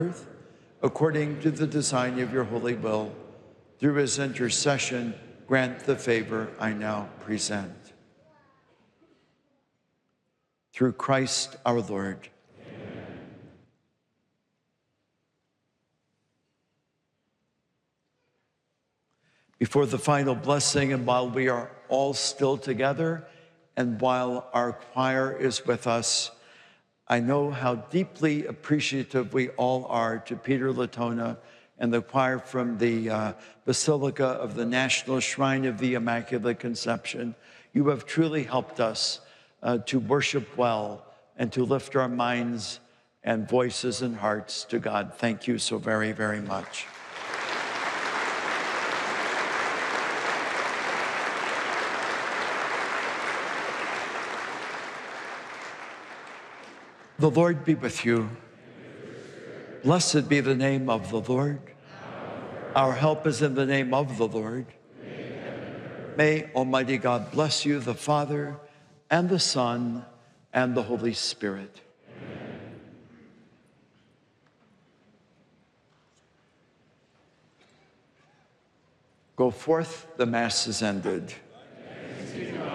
earth, according to the design of your holy will. Through his intercession, grant the favor I now present. Through Christ our Lord. Amen. Before the final blessing, and while we are all still together, and while our choir is with us, I know how deeply appreciative we all are to Peter Latona and the choir from the Basilica of the National Shrine of the Immaculate Conception. You have truly helped us to worship well and to lift our minds and voices and hearts to God. Thank you so very, very much. The Lord be with you. Blessed be the name of the Lord. Our help is in the name of the Lord. May Almighty God bless you, the Father, and the Son, and the Holy Spirit. Go forth, the Mass is ended.